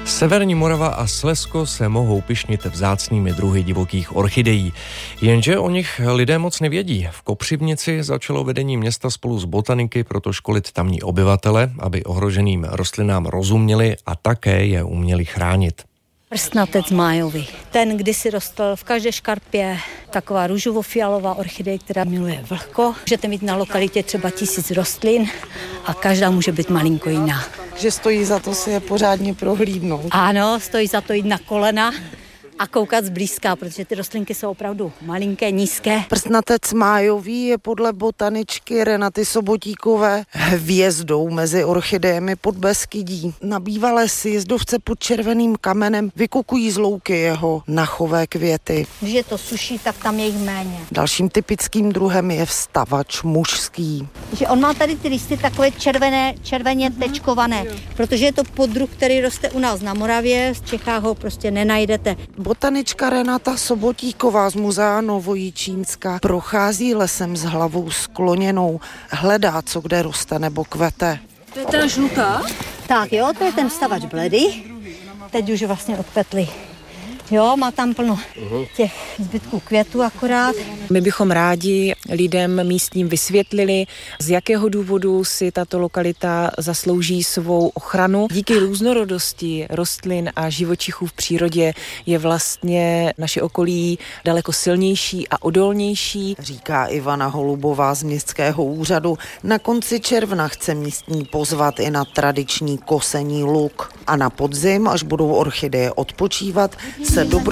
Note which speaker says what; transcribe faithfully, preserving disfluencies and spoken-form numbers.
Speaker 1: Severní Morava a Slezsko se mohou pyšnit vzácnými druhy divokých orchidejí. Jenže o nich lidé moc nevědí. V Kopřivnici začalo vedení města spolu s botaniky proto školit tamní obyvatele, aby ohroženým rostlinám rozuměli a také je uměli chránit.
Speaker 2: Prstnatec májový. Ten kdysi rostl v každé škarpě, taková růžovo-fialová orchidej, která miluje vlhko. Můžete mít na lokalitě třeba tisíc rostlin a každá může být malinko jiná.
Speaker 3: Že stojí za to si je pořádně prohlídnout.
Speaker 2: Ano, stojí za to jít na kolena a koukat zblízka, protože ty rostlinky jsou opravdu malinké, nízké.
Speaker 3: Prstnatec májový je podle botaničky Renaty Sobotíkové hvězdou mezi orchidejemi Podbeskydí. Na bývalé sjezdovce pod Červeným kamenem vykukují z louky jeho nachové květy.
Speaker 2: Když je to suší, tak tam je jich méně.
Speaker 3: Dalším typickým druhem je vstavač mužský.
Speaker 2: Že on má tady ty listy takové červené, červeně tečkované, protože je to poddruh, který roste u nás na Moravě, v Čechách ho prostě nenajdete.
Speaker 3: Botanička Renata Sobotíková z muzea Novojičínska prochází lesem s hlavou skloněnou. Hledá, co kde roste nebo kvete.
Speaker 2: To je ta žlutá? Tak jo, to je ten vstavač bledý. Teď už vlastně odkvetli. Jo, má tam plno těch zbytků květů akorát.
Speaker 4: My bychom rádi lidem místním vysvětlili, z jakého důvodu si tato lokalita zaslouží svou ochranu. Díky různorodosti rostlin a živočichů v přírodě je vlastně naše okolí daleko silnější a odolnější.
Speaker 3: Říká Ivana Holubová z městského úřadu. Na konci června chce místní pozvat i na tradiční kosení luk. A na podzim, až budou orchideje odpočívat, se dobro